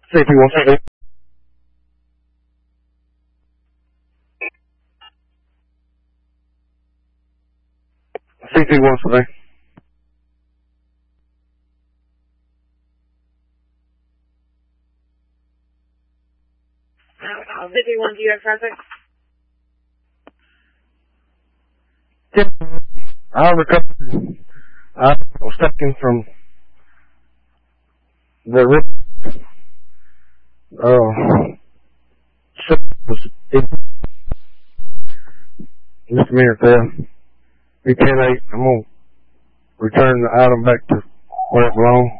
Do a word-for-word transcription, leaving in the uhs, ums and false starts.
C P one seventy. C P one seventy. Uh, fifty-one, do you have traffic? Yeah, I recovered. I was taken from the rip. Uh, was misdemeanor theft. He ten eight. I'm gonna return the item back to where it belongs.